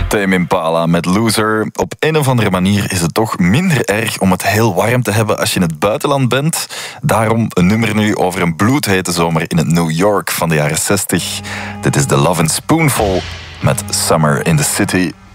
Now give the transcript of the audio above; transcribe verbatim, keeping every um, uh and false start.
Tame Impala met Loser. Op een of andere manier is het toch minder erg om het heel warm te hebben als je in het buitenland bent. Daarom een nummer nu over een bloedhete zomer in het New York van de jaren zestig. Dit is The Love and Spoonful met Summer in the City.